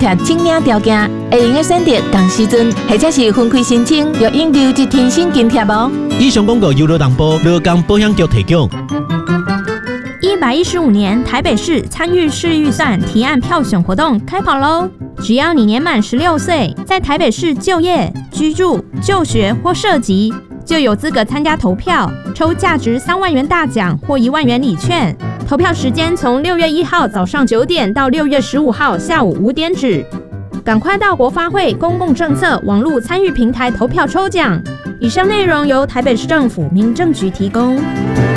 且证明条件，会用的选择同时阵，或者是分开申请，要应留一天薪津贴哦。 以上广告由劳动部劳工保险局提供。 115年台北市参与市预算提案票选活动开跑喽！只要你年满16岁，在台北市就业、居住、就学或涉及，就有资格参加投票，抽价值3万元大奖或1万元礼券。投票时间从6月1号早上9点到6月15号下午5点止。赶快到国发会公共政策网络参与平台投票抽奖。以上内容由台北市政府民政局提供。